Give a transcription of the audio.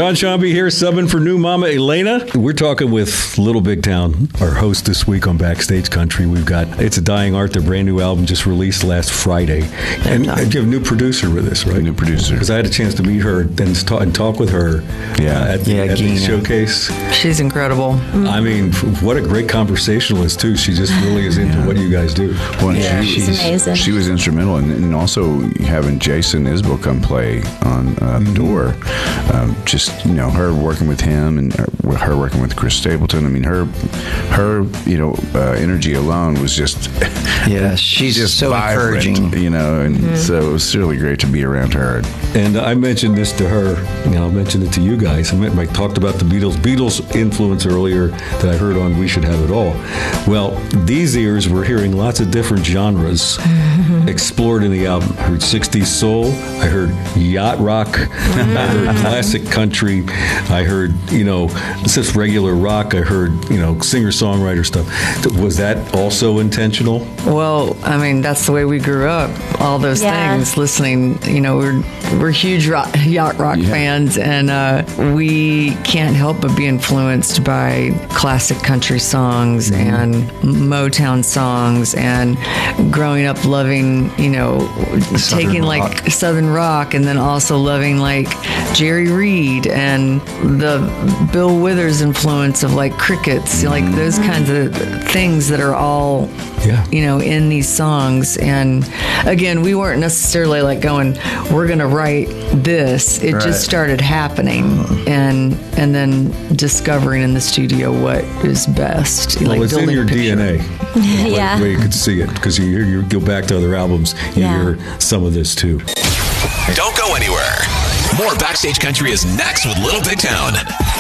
John Shambi here, subbing for new Mama Elena. We're talking with Little Big Town, our host this week on Backstage Country. We've got It's a Dying Art, their brand new album just released last Friday. And you have a new producer with us, right? New producer. Because I had a chance to meet her and talk with her at the showcase. She's incredible. I mean, what a great conversationalist, too. She just really is into what you guys do. Well, she's amazing. She was instrumental in also having Jason Isbell come play on the door. Just, her working with him and her working with Chris Stapleton. I mean, her energy alone was just she's just so vibrant, encouraging. And so it was really great to be around her. And I mentioned this to her, I'll mention it to you guys. I talked about the Beatles influence earlier that I heard on We Should Have It All. Well, these ears were hearing lots of different genres explored in the album. I heard 60s soul, I heard yacht rock, I heard classic country, I heard, just regular rock, I heard, singer-songwriter stuff. Was that also intentional? Well, I mean, that's the way we grew up. All those things, listening, we're huge yacht rock fans, and we can't help but be influenced by classic country songs and Motown songs, and growing up loving, taking like Southern rock, and then also loving like Jerry Reed and the Bill Withers influence of like Crickets, like those kinds of things that are all in these songs. And again, we weren't necessarily like going, we're going to write this. It just started happening, and then discovering in the studio what is best. Well, like it's in your DNA. The way you could see it, because you go back to other albums, you hear some of this too. Don't go anywhere. More Backstage Country is next with Little Big Town.